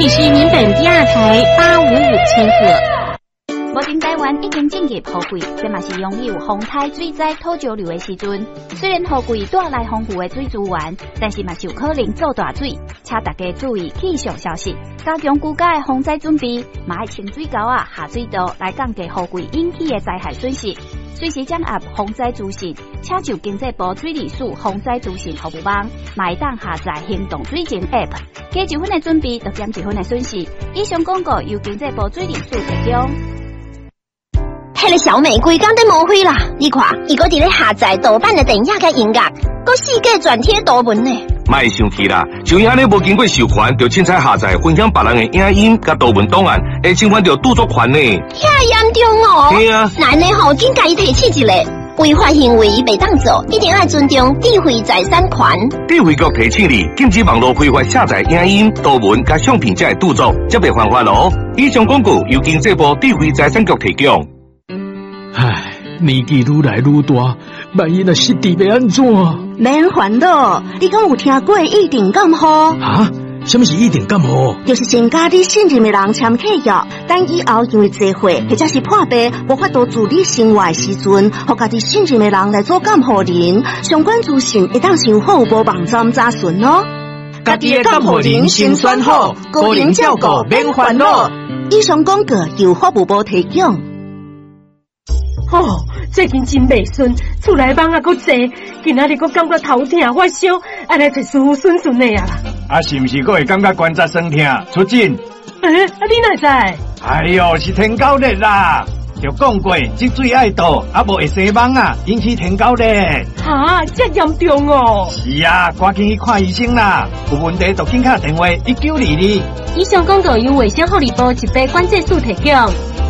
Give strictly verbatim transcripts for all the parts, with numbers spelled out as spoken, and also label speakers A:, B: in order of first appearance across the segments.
A: 里是民本第二台八五五千赫。
B: 目前台湾已经进入雨季，这嘛是拥有风台水灾土石流的时阵。虽然雨季带来丰富的水资源，但是嘛是有可能做大水，请大家注意气象消息，加强居家的防灾准备，嘛爱清水沟啊、下水道来降低雨季引起的灾害损失。随时掌握防灾资讯，请就经济部水利署防灾资讯服务网，嘛会当下载行动水情 App， 加一分的准备，就减一分的损失。以上广告由经济部水利署提供。
C: 迄个小美规工在抹灰啦！你看，伊个伫咧下载盗版的电影甲音乐，佮四界转贴图文呢。
D: 莫生气啦，像伊安尼无经过授权，就凊彩下载分享别人的影音甲图文档案，会侵犯着著作权呢。
C: 遐严重哦！
D: 对啊，
C: 咱呢吼，紧甲伊提起一个违法行为袂当做，一定要尊重智慧财产权。
D: 智慧局提醒你，禁止网络非法下载影音、图文甲相片才会著作，则袂犯法咯。以上广告由经济部智慧财产局提供。
E: 唉，年纪愈来愈大，万一若失智要安怎？
F: 免烦恼，你讲有听过一定感冒？
E: 啊？什么是一定感冒？
F: 就是先甲你信任的人签契约，等以后因为聚会或者是破病无法度自理生活的时阵，互家己信任的人来做监护人。相关资讯会当上服务部网站查询哦。
E: 家己的监护人先选好，个人照顾免烦恼。
F: 以上广告由服务部提供。
G: 哦，最近真袂顺，厝内网啊搁济，今仔日搁感觉头痛发烧，安尼就舒服顺顺的啊。
H: 啊，是毋是搁会感觉关节酸痛？出诊？
G: 诶、欸，啊你哪知？
H: 哎呦，是天狗热啦！就讲过，积水爱倒，啊无会生蚊啊，引起天狗热。
G: 哈，这严重哦！
H: 是啊，赶紧去看医生啦！有问题就紧打电话一九二二。
G: 以上广告由卫生福利部疾病管制署提供。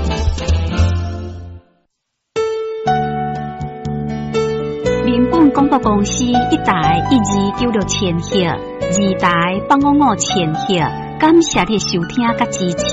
B: 民本广播公司一台一二九六千赫，二台八五五千赫，感谢你收听甲支持。